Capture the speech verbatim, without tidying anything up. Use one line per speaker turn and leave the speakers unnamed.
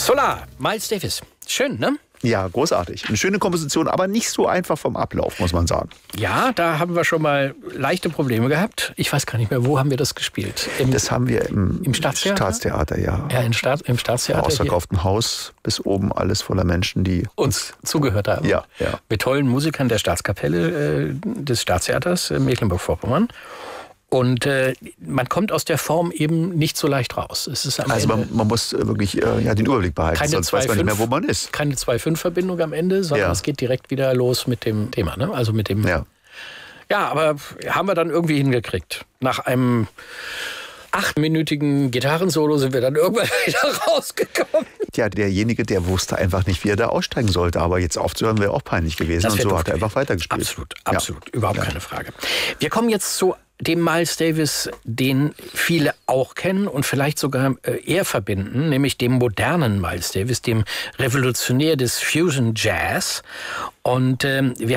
Solar, Miles Davis. Schön, ne?
Ja, großartig. Eine schöne Komposition, aber nicht so einfach vom Ablauf, muss man sagen.
Ja, da haben wir schon mal leichte Probleme gehabt. Ich weiß gar nicht mehr, wo haben wir das gespielt? Im,
das haben wir im,
im Staatstheater?
Staatstheater, ja.
Ja, im, Staat, im Staatstheater.
Ausverkauften Haus, bis oben alles voller Menschen, die
uns zugehört haben.
Ja, ja.
Mit tollen Musikern der Staatskapelle äh, des Staatstheaters äh, Mecklenburg-Vorpommern. Und äh, man kommt aus der Form eben nicht so leicht raus. Es ist am
also
Ende
man, man muss wirklich äh, ja, den Überblick behalten,
keine
sonst weiß man nicht mehr, wo man ist.
Keine zwei fünf Verbindung am Ende, sondern
Ja.
es geht direkt wieder los mit dem Thema. Ne? Also mit dem.
Ja.
Ja, aber haben wir dann irgendwie hingekriegt. Nach einem achtminütigen Gitarrensolo sind wir dann irgendwann wieder rausgekommen.
Ja, derjenige, der wusste einfach nicht, wie er da aussteigen sollte. Aber jetzt aufzuhören wäre auch peinlich gewesen. Und so hat er einfach weitergespielt.
Absolut, absolut.
Ja.
Überhaupt
Ja.
keine Frage. Wir kommen jetzt zu dem Miles Davis, den viele auch kennen und vielleicht sogar eher verbinden, nämlich dem modernen Miles Davis, dem Revolutionär des Fusion Jazz. Und ähm, wir